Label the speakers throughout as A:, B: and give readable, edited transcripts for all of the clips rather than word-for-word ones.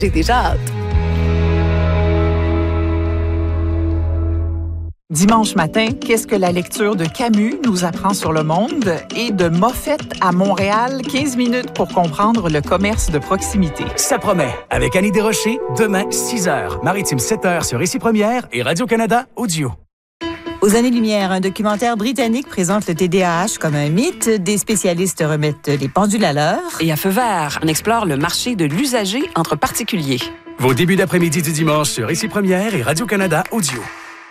A: J'ai déjà hâte.
B: Dimanche matin, qu'est-ce que la lecture de Camus nous apprend sur le monde? Et de Moffett à Montréal, 15 minutes pour comprendre le commerce de proximité.
C: Ça promet. Avec Annie Desrochers, demain, 6h. Maritime, 7h sur Ici Première et Radio-Canada Audio.
D: Aux années-lumière, un documentaire britannique présente le TDAH comme un mythe. Des spécialistes remettent les pendules à l'heure.
A: Et à Feu vert, on explore le marché de l'usager entre particuliers.
C: Vos débuts d'après-midi du dimanche sur Ici Première et Radio-Canada Audio.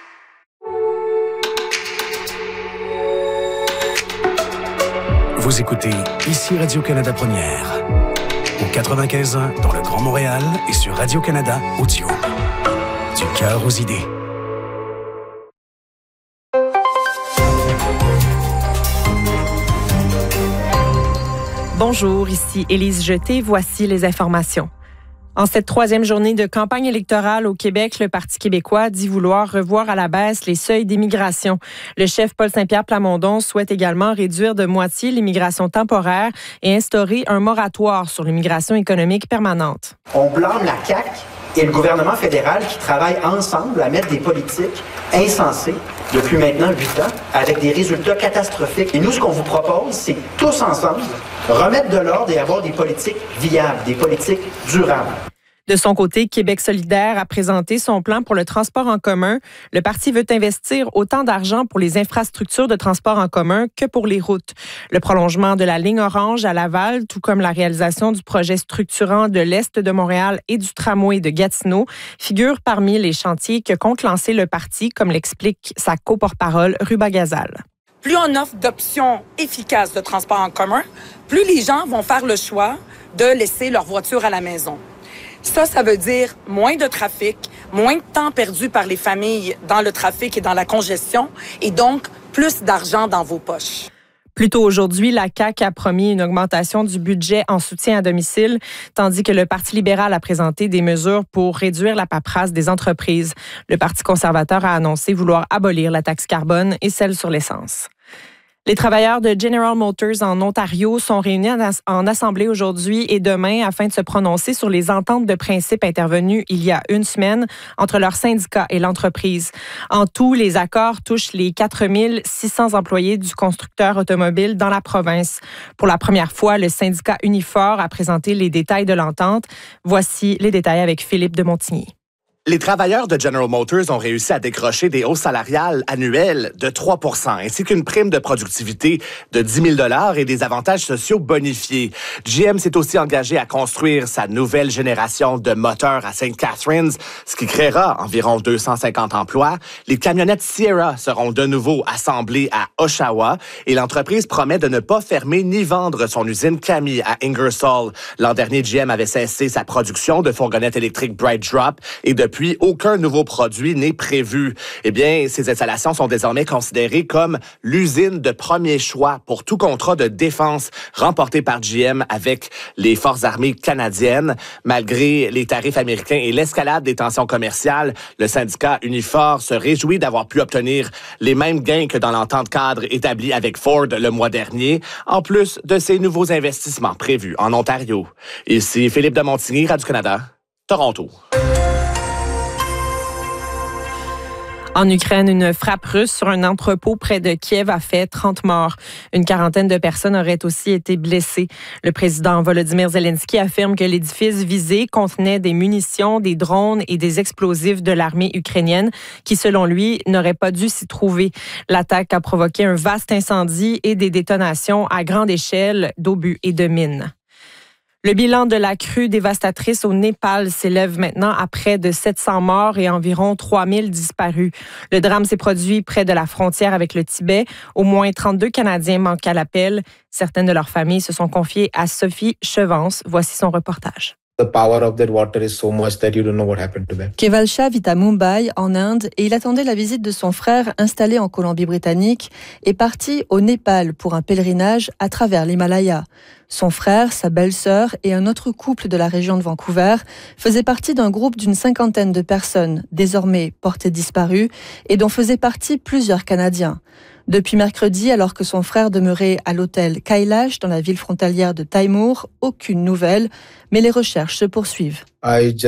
C: Vous écoutez Ici Radio-Canada Première. Au 95.1 dans le Grand Montréal et sur Radio-Canada Audio. Du cœur aux idées.
E: Bonjour, ici Élise Jeté. Voici les informations. En cette troisième journée de campagne électorale au Québec, le Parti québécois dit vouloir revoir à la baisse les seuils d'immigration. Le chef Paul Saint-Pierre Plamondon souhaite également réduire de moitié l'immigration temporaire et instaurer un moratoire sur l'immigration économique permanente.
F: On blâme la CAQ et le gouvernement fédéral qui travaillent ensemble à mettre des politiques insensées depuis maintenant 8 ans avec des résultats catastrophiques. Et nous, ce qu'on vous propose, c'est tous ensemble remettre de l'ordre et avoir des politiques viables, des politiques durables.
E: De son côté, Québec solidaire a présenté son plan pour le transport en commun. Le parti veut investir autant d'argent pour les infrastructures de transport en commun que pour les routes. Le prolongement de la ligne orange à Laval, tout comme la réalisation du projet structurant de l'Est de Montréal et du tramway de Gatineau, figurent parmi les chantiers que compte lancer le parti, comme l'explique sa co-porte-parole Ruba Gazal.
G: Plus on offre d'options efficaces de transport en commun, plus les gens vont faire le choix de laisser leur voiture à la maison. Ça veut dire moins de trafic, moins de temps perdu par les familles dans le trafic et dans la congestion, et donc plus d'argent dans vos poches.
E: Plus tôt aujourd'hui, la CAQ a promis une augmentation du budget en soutien à domicile, tandis que le Parti libéral a présenté des mesures pour réduire la paperasse des entreprises. Le Parti conservateur a annoncé vouloir abolir la taxe carbone et celle sur l'essence. Les travailleurs de General Motors en Ontario sont réunis en assemblée aujourd'hui et demain afin de se prononcer sur les ententes de principe intervenues il y a une semaine entre leurs syndicats et l'entreprise. En tout, les accords touchent les 4 600 employés du constructeur automobile dans la province. Pour la première fois, le syndicat Unifor a présenté les détails de l'entente. Voici les détails avec Philippe de Montigny.
H: Les travailleurs de General Motors ont réussi à décrocher des hausses salariales annuelles de 3 % ainsi qu'une prime de productivité de 10 000 $ et des avantages sociaux bonifiés. GM s'est aussi engagé à construire sa nouvelle génération de moteurs à St. Catharines, ce qui créera environ 250 emplois. Les camionnettes Sierra seront de nouveau assemblées à Oshawa et l'entreprise promet de ne pas fermer ni vendre son usine Cami à Ingersoll. L'an dernier, GM avait cessé sa production de fourgonnettes électriques Bright Drop et depuis, aucun nouveau produit n'est prévu. Eh bien, ces installations sont désormais considérées comme l'usine de premier choix pour tout contrat de défense remporté par GM avec les forces armées canadiennes. Malgré les tarifs américains et l'escalade des tensions commerciales, le syndicat Unifor se réjouit d'avoir pu obtenir les mêmes gains que dans l'entente cadre établie avec Ford le mois dernier, en plus de ces nouveaux investissements prévus en Ontario. Ici Philippe de Montigny, Radio-Canada, Toronto.
E: En Ukraine, une frappe russe sur un entrepôt près de Kiev a fait 30 morts. Une quarantaine de personnes auraient aussi été blessées. Le président Volodymyr Zelensky affirme que l'édifice visé contenait des munitions, des drones et des explosifs de l'armée ukrainienne qui, selon lui, n'auraient pas dû s'y trouver. L'attaque a provoqué un vaste incendie et des détonations à grande échelle d'obus et de mines. Le bilan de la crue dévastatrice au Népal s'élève maintenant à près de 700 morts et environ 3000 disparus. Le drame s'est produit près de la frontière avec le Tibet. Au moins 32 Canadiens manquent à l'appel. Certaines de leurs familles se sont confiées à Sophie Chevance. Voici son reportage.
I: Keval Shah vit à Mumbai, en Inde, et il attendait la visite de son frère installé en Colombie-Britannique et parti au Népal pour un pèlerinage à travers l'Himalaya. Son frère, sa belle-sœur et un autre couple de la région de Vancouver faisaient partie d'un groupe d'une 50aine de personnes, désormais portées disparues, et dont faisaient partie plusieurs Canadiens. Depuis mercredi, alors que son frère demeurait à l'hôtel Kailash dans la ville frontalière de Taimur, aucune nouvelle, mais les recherches se poursuivent.